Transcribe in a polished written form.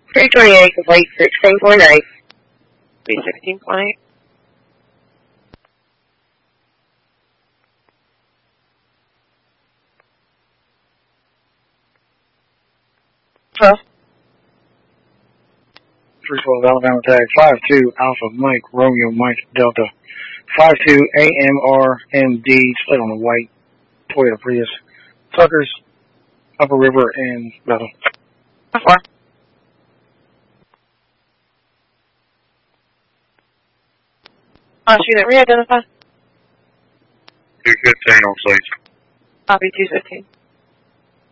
328, complete 16.8. Be 16.8. Well. 312 Alabama tag 52 Alpha Mike Romeo Mike Delta 52 AMRMD split on the white Toyota Prius Tuckers Upper River and Bethel. How far? Unit re-identify. 215 on stage. Copy 215.